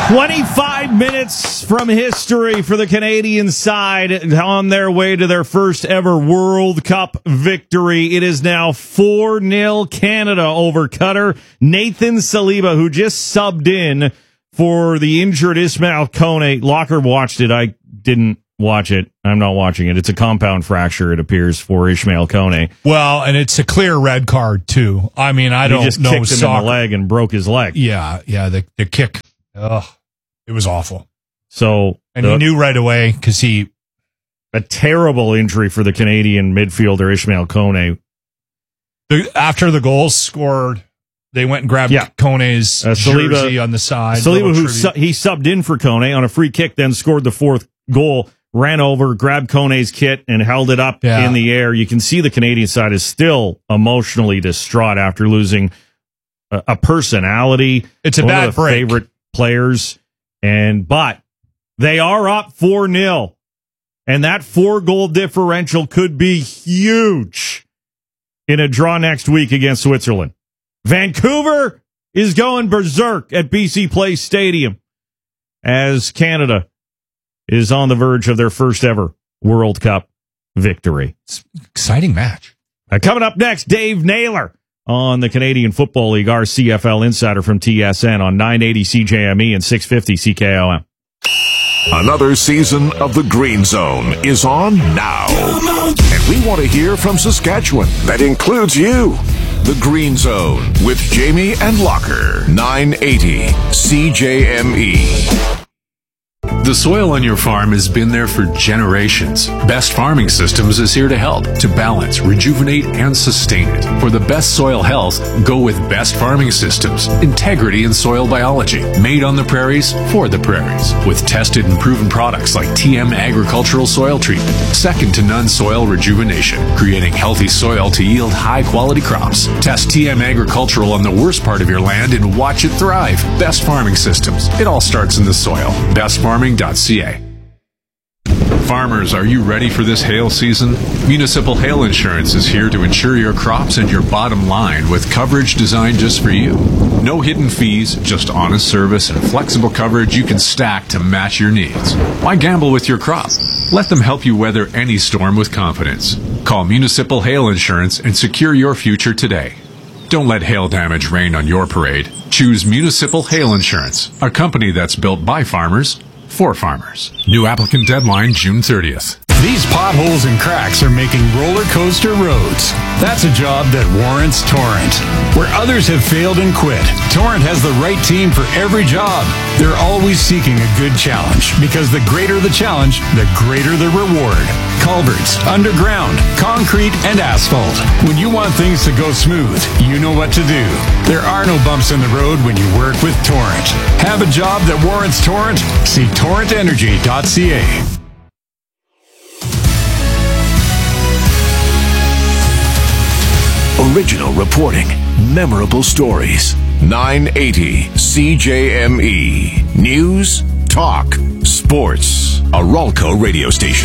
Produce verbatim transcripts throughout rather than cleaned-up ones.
twenty-five minutes from history for the Canadian side on their way to their first ever World Cup victory. It is now four nil Canada over Qatar. Nathan Saliba, who just subbed in for the injured Ismail Kone. Locker watched it. I didn't watch it. I'm not watching it. It's a compound fracture, it appears, for Ismail Kone. Well, and it's a clear red card, too. I mean, I he don't just know kicked him soccer. in the leg and broke his leg. Yeah, yeah, the, the kick. Ugh, it was awful. So, and the, he knew right away because he... A terrible injury for the Canadian midfielder, Ismail Kone. The, after the goals scored, they went and grabbed yeah. Kone's uh, Saliba, jersey on the side. Saliba, who su- he subbed in for Kone on a free kick, then scored the fourth goal, ran over, grabbed Kone's kit, and held it up yeah. in the air. You can see the Canadian side is still emotionally distraught after losing a, a personality. It's a one bad of the break. favorite players, and but they are up four nil, and that four-goal differential could be huge in a draw next week against Switzerland. Vancouver is going berserk at B C Place Stadium as Canada is on the verge of their first ever World Cup victory. It's an exciting match. Uh, coming up next, Dave Naylor on the Canadian Football League, our C F L insider from T S N on nine eighty C J M E and six fifty C K O M. Another season of The Green Zone is on now. And we want to hear from Saskatchewan. That includes you. The Green Zone with Jamie and Locker. nine eighty C J M E. The soil on your farm has been there for generations. Best Farming Systems is here to help, to balance, rejuvenate, and sustain it. For the best soil health, go with Best Farming Systems. Integrity in soil biology. Made on the prairies, for the prairies. With tested and proven products like T M Agricultural Soil Treatment. Second to none soil rejuvenation. Creating healthy soil to yield high-quality crops. Test T M Agricultural on the worst part of your land and watch it thrive. Best Farming Systems. It all starts in the soil. Best Farming dot C A. Farmers, are you ready for this hail season? Municipal Hail Insurance is here to insure your crops and your bottom line with coverage designed just for you. No hidden fees, just honest service and flexible coverage you can stack to match your needs. Why gamble with your crop? Let them help you weather any storm with confidence. Call Municipal Hail Insurance and secure your future today. Don't let hail damage rain on your parade. Choose Municipal Hail Insurance, a company that's built by farmers, for farmers. New applicant deadline June thirtieth. These potholes and cracks are making roller coaster roads. That's a job that warrants Torrent. Where others have failed and quit, Torrent has the right team for every job. They're always seeking a good challenge, because the greater the challenge, the greater the reward. Culverts, underground, concrete, and asphalt. When you want things to go smooth, you know what to do. There are no bumps in the road when you work with Torrent. Have a job that warrants Torrent? See torrent energy dot C A. Original reporting, memorable stories. nine eighty C J M E. News, talk, sports. A Ralco radio station.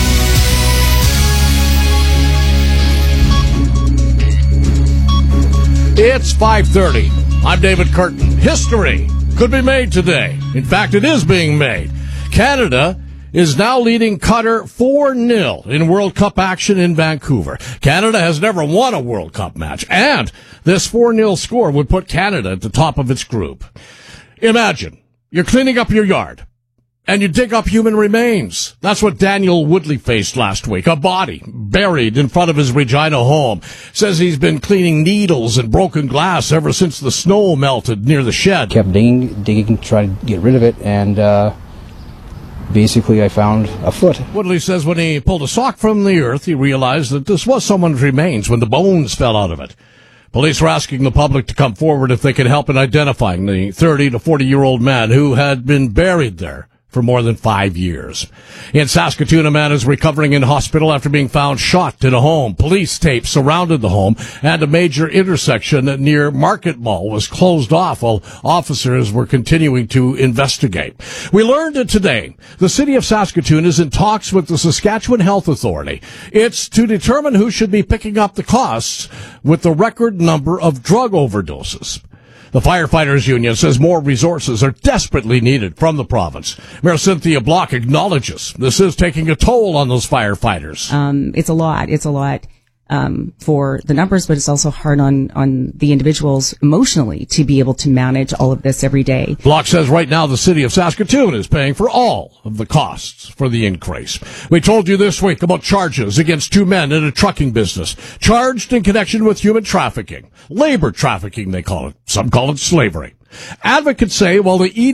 It's five thirty. I'm David Curtin. History could be made today. In fact, it is being made. Canada is now leading Qatar four nil in World Cup action in Vancouver. Canada has never won a World Cup match, and this four nil score would put Canada at the top of its group. Imagine, you're cleaning up your yard, and you dig up human remains. That's what Daniel Woodley faced last week. A body buried in front of his Regina home. Says he's been cleaning needles and broken glass ever since the snow melted near the shed. Kept digging, digging, trying to get rid of it, and uh, basically I found a foot. Woodley says when he pulled a sock from the earth, he realized that this was someone's remains when the bones fell out of it. Police were asking the public to come forward if they could help in identifying the thirty to forty-year-old man who had been buried there for more than five years. In Saskatoon, a man is recovering in hospital after being found shot in a home. Police tape surrounded the home, and a major intersection near Market Mall was closed off while officers were continuing to investigate. We learned today the city of Saskatoon is in talks with the Saskatchewan Health Authority. It's to determine who should be picking up the costs with the record number of drug overdoses. The Firefighters Union says more resources are desperately needed from the province. Mayor Cynthia Block acknowledges this is taking a toll on those firefighters. Um, it's a lot. It's a lot. Um, for the numbers, but it's also hard on, on the individuals emotionally to be able to manage all of this every day. Block says right now the city of Saskatoon is paying for all of the costs for the increase. We told you this week about charges against two men in a trucking business, charged in connection with human trafficking. Labor trafficking, they call it. Some call it slavery. Advocates say while the E